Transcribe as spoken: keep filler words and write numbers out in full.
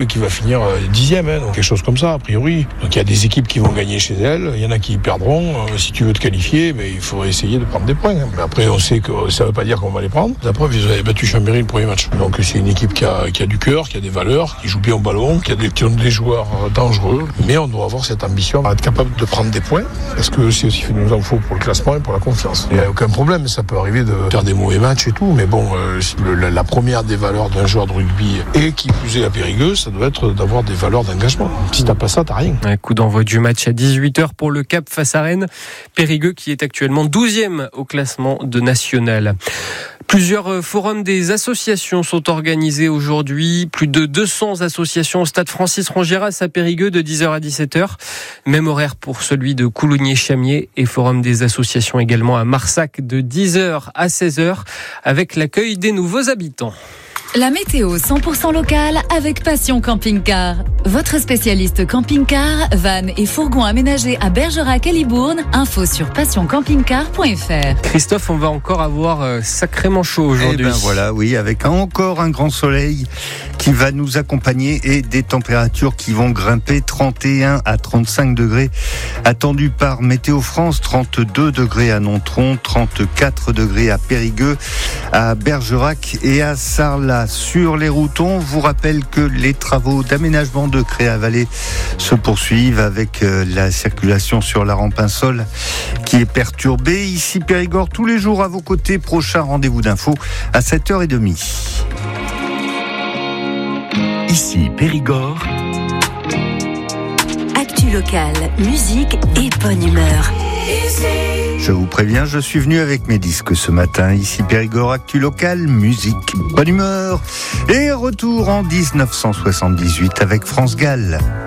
qui va finir dixième, hein, donc quelque chose comme ça, a priori. Donc il y a des équipes qui vont gagner chez elles, il y en a qui perdront. Euh, si tu veux te qualifier, mais il faudrait essayer de prendre des points. Hein. Mais après, on sait que ça ne veut pas dire qu'on va les prendre. La preuve, ils avaient battu Chambéry le premier match. Donc c'est une équipe qui a, qui a du cœur, qui a des valeurs, qui joue bien au ballon, qui a des, qui ont des joueurs dangereux. Mais on doit avoir cette ambition à être capable de prendre des points, parce que c'est aussi ce qu'il nous en faut pour le classement et pour la confiance. Il n'y a aucun problème, ça peut arriver de faire des mauvais matchs et tout, mais bon, euh, le, la, la première des valeurs d'un joueur de rugby, et qui plus est à Périgueux, ça doit être d'avoir des valeurs d'engagement. Si t'as pas ça, t'as rien. Un coup d'envoi du match à dix-huit heures pour le Cap face à Rennes. Périgueux qui est actuellement douzième au classement de national. Plusieurs forums des associations sont organisés aujourd'hui. Plus de deux cents associations au stade Francis-Rongiéras à Périgueux de dix heures à dix-sept heures. Même horaire pour celui de Coulognier-Chamiers et forum des associations également à Marsac de dix heures à seize heures avec l'accueil des nouveaux habitants. La météo cent pour cent locale avec Passion Camping-Car. Votre spécialiste camping-car, van et fourgon aménagés à Bergerac et Libourne. Info sur passion camping car point f r. Christophe, on va encore avoir euh, sacrément chaud aujourd'hui. Eh ben voilà, oui, avec encore un grand soleil qui va nous accompagner et des températures qui vont grimper trente et un à trente-cinq degrés. Attendu par Météo France, trente-deux degrés à Nontron, trente-quatre degrés à Périgueux, à Bergerac et à Sarlat. Sur les routes, on vous rappelle que les travaux d'aménagement de Créa-Vallée se poursuivent avec la circulation sur la rampe Pinsol qui est perturbée. Ici Périgord, tous les jours à vos côtés. Prochain rendez-vous d'info à sept heures trente. Ici Périgord. Actu locale, musique et bonne humeur. Je vous préviens, je suis venu avec mes disques ce matin. Ici Périgord, actu locale, musique, bonne humeur. Et retour en dix-neuf cent soixante-dix-huit avec France Gall.